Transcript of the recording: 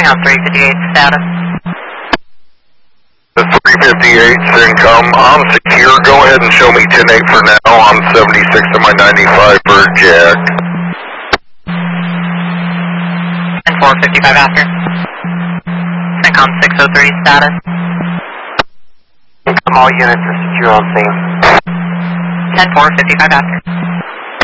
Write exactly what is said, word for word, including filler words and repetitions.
CENTCOM three fifty-eight status. The three fifty-eight, CENTCOM, I'm secure. Go ahead and show me ten eight for now. I'm seventy-six to my ninety-five for Jack. ten four fifty-five after. CENTCOM six oh three status. All units are secure on scene. ten four fifty-five after.